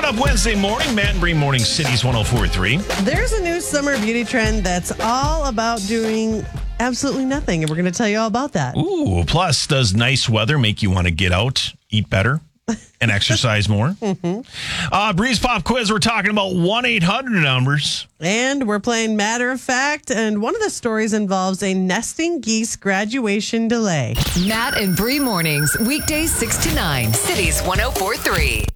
Coming up Wednesday morning, Matt and Bree Morning Cities 104.3. There's a new summer beauty trend that's all about doing absolutely nothing, and we're going to tell you all about that. Ooh, plus, does nice weather make you want to get out, eat better, and exercise more? Mm-hmm. Bree's Pop Quiz, we're talking about 1-800 numbers. And we're playing Matter of Fact, and one of the stories involves a nesting geese graduation delay. Matt and Bree Mornings, weekdays 6 to 9, Cities 104.3.